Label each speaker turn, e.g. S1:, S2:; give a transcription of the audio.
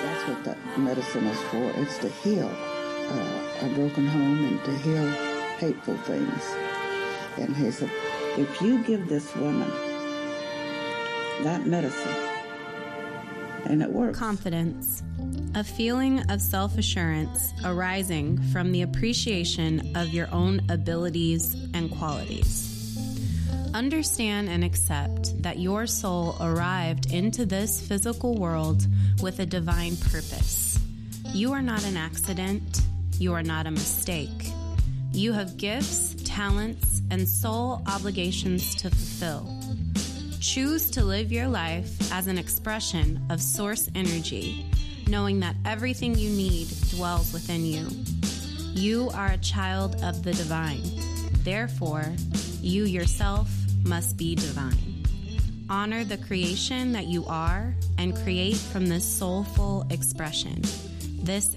S1: That's what that medicine is for. It's to heal a broken home and to heal hateful things. And he said, if you give this woman that medicine, and it works.
S2: Confidence, a feeling of self-assurance arising from the appreciation of your own abilities and qualities. Understand and accept that your soul arrived into this physical world with a divine purpose. You are not an accident. You are not a mistake. You have gifts, talents, and soul obligations to fulfill. Choose to live your life as an expression of source energy, knowing that everything you need dwells within you. You are a child of the divine. Therefore, you yourself must be divine. Honor the creation that you are and create from this soulful expression. This